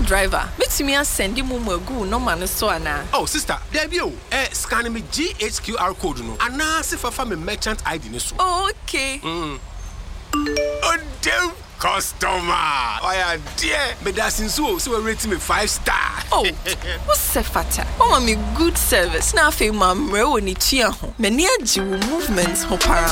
driver. Meet me and send you go no man so ana. Oh, sister, there be you. Scan me GHQR code no. Ana se fa me merchant ID ni so. Oh, okay. Oh, damn customer. Oh, yeah, dear. Me da since so rate me 5 star. Oh, what's the fata? Mama me good service. Na fe mam re woni tua ho. Me ni agi movements ho para.